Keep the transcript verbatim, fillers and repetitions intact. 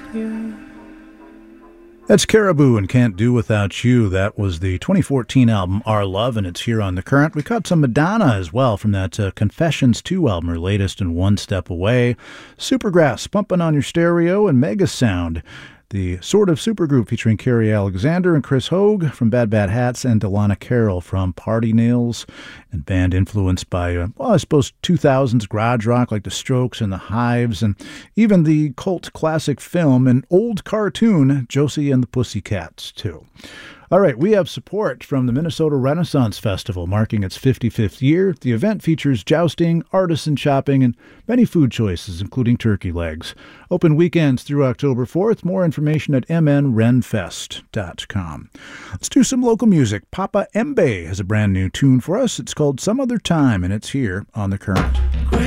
That's Caribou and Can't Do Without You. That was the twenty fourteen album Our Love, and it's here on The Current. We caught some Madonna as well from that uh, Confessions two album, her latest and One Step Away. Supergrass, Pumping on Your Stereo, and Mega Sound, the sort of supergroup featuring Carrie Alexander and Chris Hogue from Bad Bad Hats, and Delana Carroll from Party Nails, and band influenced by, uh, well, I suppose two thousands garage rock like The Strokes and The Hives, and even the cult classic film and old cartoon Josie and the Pussycats, too. All right, we have support from the Minnesota Renaissance Festival, marking its fifty-fifth year. The event features jousting, artisan shopping, and many food choices, including turkey legs. Open weekends through October fourth. More information at m n renfest dot com. Let's do some local music. Papa Embe has a brand new tune for us. It's called Some Other Time, and it's here on The Current.